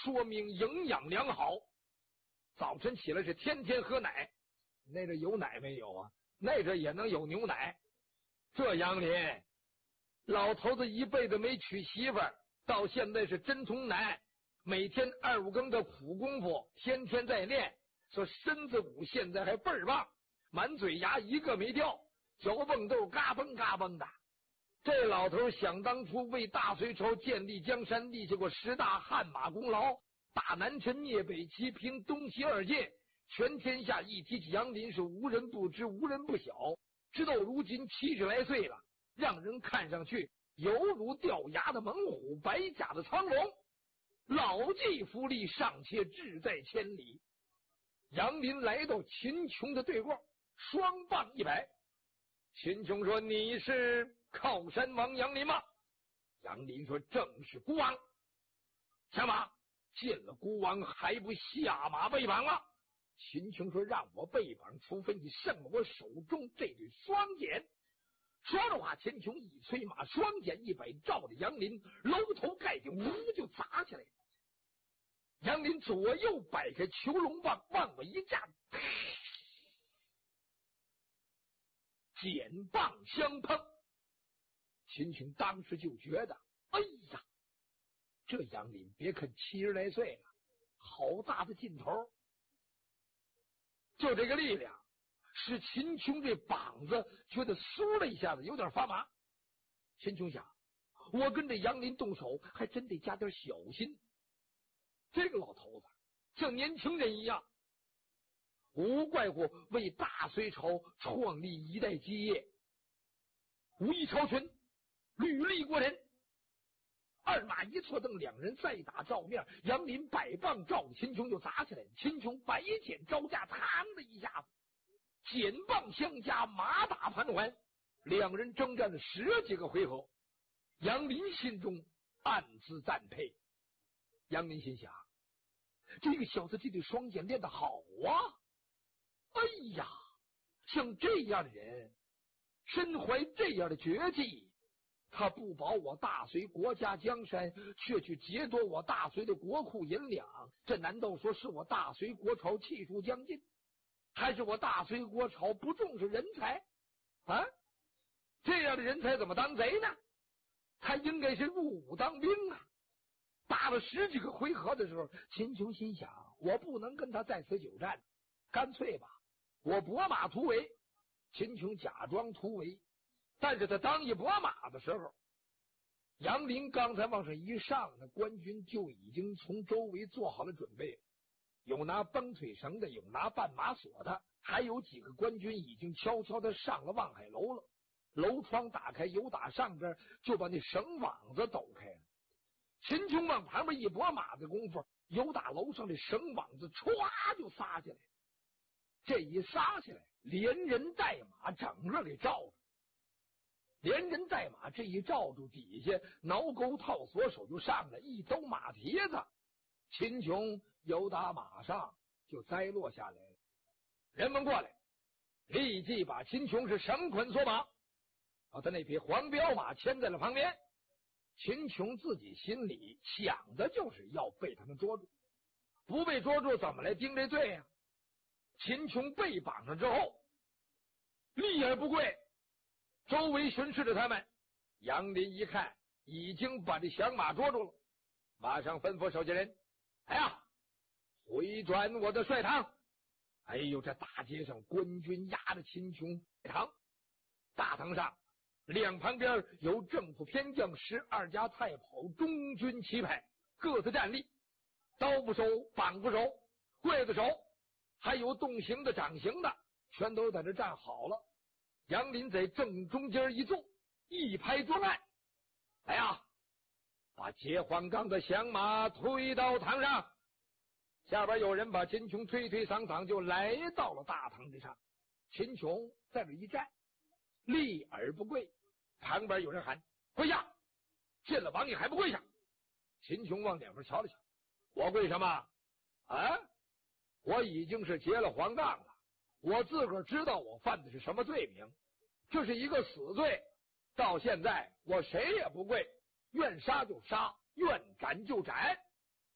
说明营养良好。早晨起来是天天喝奶，那这有奶没有啊？那这也能有牛奶。这杨林老头子一辈子没娶媳妇儿，到现在是真从奶，每天2、5更的苦功夫，天天在练，说身子骨现在还倍儿棒，满嘴牙一个没掉，嚼蹦豆嘎嘣嘎嘣的。这老头想当初为大隋朝建立江山立下过10大汗马功劳，打南陈灭北齐平东西2界，全天下一提起杨林是无人不知无人不晓，直到如今70来岁了，让人看上去犹如掉牙的猛虎，白甲的苍龙，老骥伏枥，尚且志在千里。杨林来到秦琼的对过，双棒一摆。秦琼说：“你是靠山王杨林吗？”杨林说：“正是孤王。”下马，见了孤王还不下马背绑啊？秦琼说：“让我背绑，除非你胜了我手中这对双锏。”说着话，秦琼一催马，双锏一摆，照着杨林楼头盖顶，呜就砸起来。杨林左右摆开囚龙棒，往我一站，锏棒相碰。秦琼当时就觉得，哎呀，这杨林别看70来岁了，好大的劲头！就这个力量，使秦琼这膀子觉得酥了一下子，有点发麻。秦琼想，我跟这杨林动手，还真得加点小心。这个老头子像年轻人一样，无怪乎为大隋朝创立一代基业，武艺超群，履历过人。二马一错蹬，两人再打照面，杨林摆棒照着秦琼就砸起来。秦琼摆锏招架，嘡的一下子，锏棒相加，马打盘桓。两人征战了10几个回合，杨林心中暗自赞佩。杨林心想，这个小子这对双锏练得好啊！哎呀，像这样的人，身怀这样的绝技，他不保我大隋国家江山，却去劫夺我大隋的国库银两，这难道说是我大隋国朝气数将尽，还是我大隋国朝不重视人才啊？这样的人才怎么当贼呢？他应该是入伍当兵啊！打了10几个回合的时候，秦琼心想，我不能跟他在此久战，干脆吧，我拨马突围。秦琼假装突围，但是他当一拨马的时候，杨林刚才往上一上，那官军就已经从周围做好了准备，有拿绷腿绳的，有拿绊马索的，还有几个官军已经悄悄的上了望海楼了。楼窗打开，有打上边就把那绳网子抖开了。秦琼往旁边一拨马的功夫，有打楼上的绳网子歘就撒下来。这一撒下来，连人带马整个给罩着。连人带马这一罩住，底下挠钩套锁手就上来，一兜马蹄子，秦琼由打马上就栽落下来了。人们过来，立即把秦琼是绳捆索绑，把他那匹黄骠马牵在了旁边。秦琼自己心里想的就是要被他们捉住，不被捉住怎么来定这罪啊？秦琼被绑上之后，立而不跪，周围巡视着他们。杨林一看已经把这响马捉住了，马上吩咐手下人，哎呀，回转我的帅堂。哎呦，这大街上官军压着秦琼堂，大堂上两旁边有正副偏将12家太跑中军旗派，各自站立，刀不收，绑不收，刽子手，还有动刑的掌刑的，全都在这站好了。杨林在正中间一坐，一拍桌案，哎呀，把结黄冈的响马推到堂上。下边有人把秦琼推推搡搡，就来到了大堂之上。秦琼在这一站，立而不跪。旁边有人喊，跪下！见了王爷还不跪下？秦琼往两边瞧了瞧，我跪什么啊？我已经是结了黄杠了，我自个儿知道我犯的是什么罪名，这是一个死罪，到现在我谁也不跪，愿杀就杀，愿斩就斩。